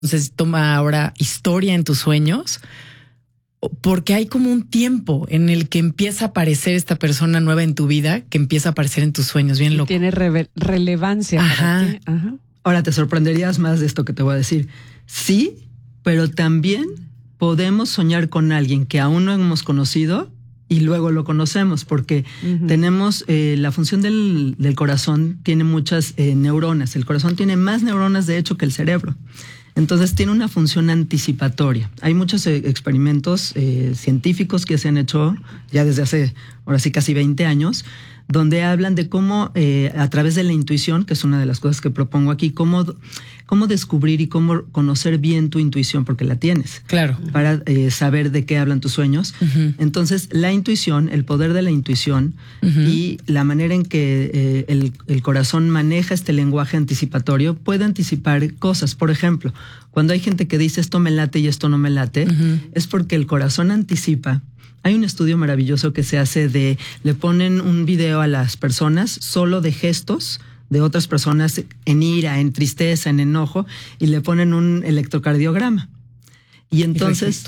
Entonces toma ahora historia en tus sueños, porque hay como un tiempo en el que empieza a aparecer esta persona nueva en tu vida, que empieza a aparecer en tus sueños, bien loco. Tiene relevancia. Ajá. Para ti. Ajá. Ahora te sorprenderías más de esto que te voy a decir. Sí, pero también podemos soñar con alguien que aún no hemos conocido y luego lo conocemos, porque tenemos la función del corazón, tiene muchas neuronas. El corazón tiene más neuronas, de hecho, que el cerebro. Entonces tiene una función anticipatoria. Hay muchos experimentos científicos que se han hecho ya desde hace, ahora sí, casi 20 años, donde hablan de cómo a través de la intuición, que es una de las cosas que propongo aquí, cómo descubrir y cómo conocer bien tu intuición, porque la tienes. Claro. Para saber de qué hablan tus sueños. Entonces, la intuición, el poder de la intuición y la manera en que el corazón maneja este lenguaje anticipatorio puede anticipar cosas. Por ejemplo, cuando hay gente que dice esto me late y esto no me late, es porque el corazón anticipa. Hay un estudio maravilloso que se hace le ponen un video a las personas solo de gestos de otras personas en ira, en tristeza, en enojo, y le ponen un electrocardiograma. Y entonces,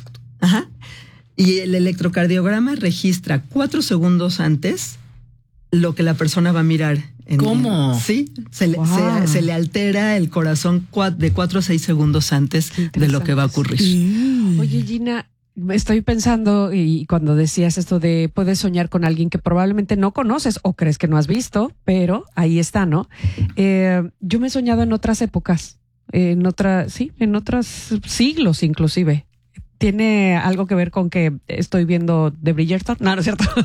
y el electrocardiograma registra 4 segundos antes lo que la persona va a mirar. ¿Cómo? Sí, se le altera el corazón de 4 a 6 segundos antes de lo que va a ocurrir. Oye, Gina, estoy pensando, y cuando decías esto de puedes soñar con alguien que probablemente no conoces o crees que no has visto, pero ahí está, ¿no? Yo me he soñado en otras épocas, en otros siglos inclusive. ¿Tiene algo que ver con que estoy viendo The Bridgerton? No, no es cierto.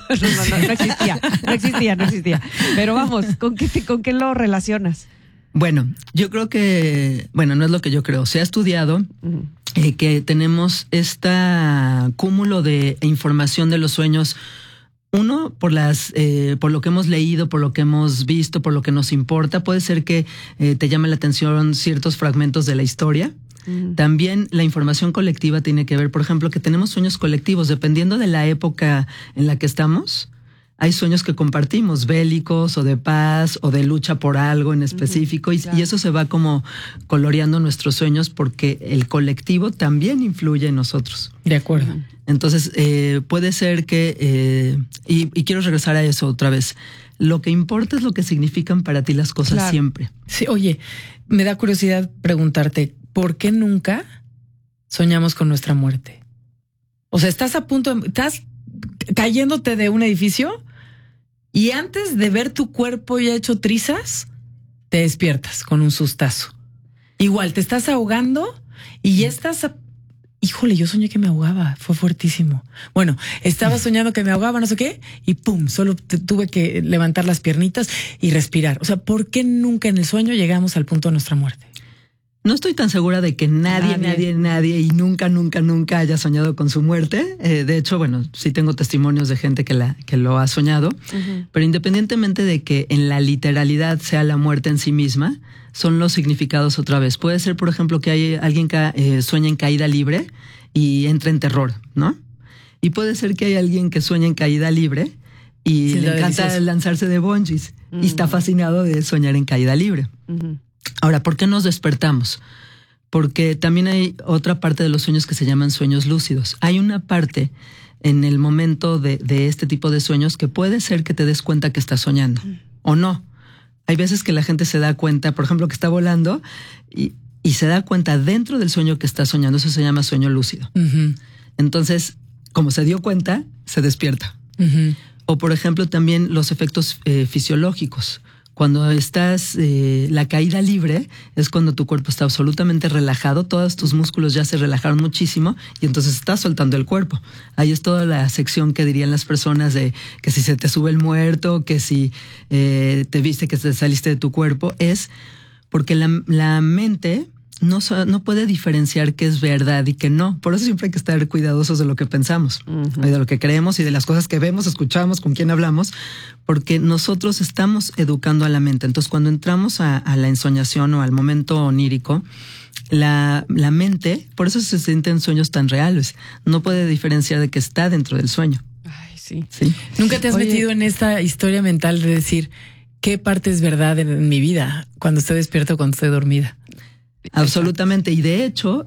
No existía. Pero vamos, ¿con qué lo relacionas? Bueno, yo creo que, no es lo que yo creo. Se ha estudiado que tenemos este cúmulo de información de los sueños. Uno, por lo que hemos leído, por lo que hemos visto, por lo que nos importa. Puede ser que te llame la atención ciertos fragmentos de la historia. También la información colectiva tiene que ver, por ejemplo, que tenemos sueños colectivos. Dependiendo de la época en la que estamos, hay sueños que compartimos, bélicos o de paz o de lucha por algo en específico. Y eso se va como coloreando nuestros sueños porque el colectivo también influye en nosotros. De acuerdo. Entonces, puede ser que, y quiero regresar a eso otra vez, lo que importa es lo que significan para ti las cosas siempre. Sí, oye, me da curiosidad preguntarte, ¿por qué nunca soñamos con nuestra muerte? O sea, estás cayéndote de un edificio y antes de ver tu cuerpo ya hecho trizas, te despiertas con un sustazo. Igual, te estás ahogando y ya estás... Híjole, yo soñé que me ahogaba, fue fuertísimo. Bueno, estaba soñando que me ahogaba, no sé qué, y pum, solo tuve que levantar las piernitas y respirar. O sea, ¿por qué nunca en el sueño llegamos al punto de nuestra muerte? No estoy tan segura de que nadie y nunca haya soñado con su muerte. De hecho, sí tengo testimonios de gente que lo ha soñado, pero independientemente de que en la literalidad sea la muerte en sí misma, son los significados otra vez. Puede ser, por ejemplo, que hay alguien que sueña en caída libre y entra en terror, ¿no? Y puede ser que hay alguien que sueña en caída libre y le encanta lanzarse de bungees y está fascinado de soñar en caída libre. Ahora, ¿por qué nos despertamos? Porque también hay otra parte de los sueños que se llaman sueños lúcidos. Hay una parte en el momento de este tipo de sueños que puede ser que te des cuenta que estás soñando o no. Hay veces que la gente se da cuenta, por ejemplo, que está volando y se da cuenta dentro del sueño que está soñando. Eso se llama sueño lúcido. Entonces, como se dio cuenta, se despierta. O, por ejemplo, también los efectos fisiológicos. Cuando estás, la caída libre es cuando tu cuerpo está absolutamente relajado, todos tus músculos ya se relajaron muchísimo y entonces estás soltando el cuerpo. Ahí es toda la sección que dirían las personas de que si se te sube el muerto, que si te viste que te saliste de tu cuerpo, es porque la mente no puede diferenciar qué es verdad y qué no. Por eso siempre hay que estar cuidadosos de lo que pensamos, de lo que creemos y de las cosas que vemos, escuchamos, con quién hablamos, porque nosotros estamos educando a la mente. Entonces, cuando entramos a la ensoñación o al momento onírico, la mente, por eso se sienten sueños tan reales, no puede diferenciar de que está dentro del sueño. Ay, sí. ¿Nunca te has metido en esta historia mental de decir qué parte es verdad en mi vida cuando estoy despierta o cuando estoy dormida? Absolutamente. Y de hecho,